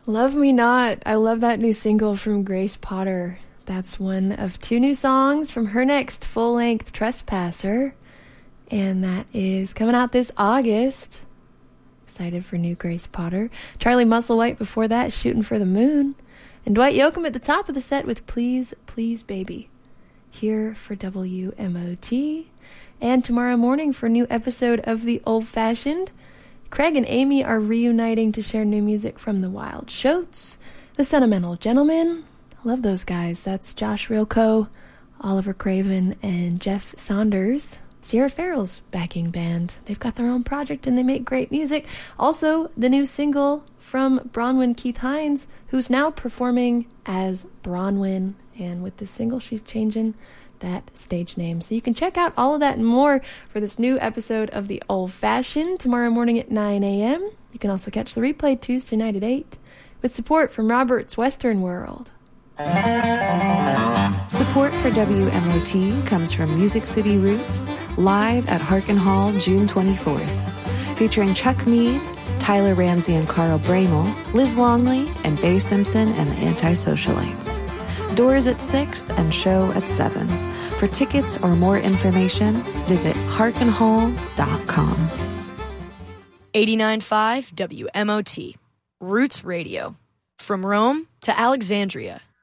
Love Me Not. I love that new single from Grace Potter. That's one of 2 new songs from her next full-length Trespasser. And that is coming out this August. Excited for new Grace Potter. Charlie Musselwhite before that, Shooting for the Moon. And Dwight Yoakam at the top of the set with Please, Please Baby. Here for WMOT. And tomorrow morning for a new episode of The Old Fashioned. Craig and Amy are reuniting to share new music from the Wild Shoats, the Sentimental Gentlemen. I love those guys. That's Josh Rilko, Oliver Craven, and Jeff Saunders. Sierra Farrell's backing band. They've got their own project and they make great music. Also, the new single from Bronwyn Keith Hines, who's now performing as Bronwyn. And with this single, she's changing that stage name. So you can check out all of that and more for this new episode of The Old Fashioned tomorrow morning at 9 a.m. You can also catch the replay Tuesday night at 8 with support from Robert's Western World. Support for WMOT comes from Music City Roots, live at Harkin Hall June 24th, featuring Chuck Mead, Tyler Ramsey and Carl Bramel, Liz Longley, and Bay Simpson and the Anti-Socialites. Doors at 6 and show at 7. For tickets or more information, visit harkinhall.com. 89.5 WMOT, Roots Radio. From Rome to Alexandria,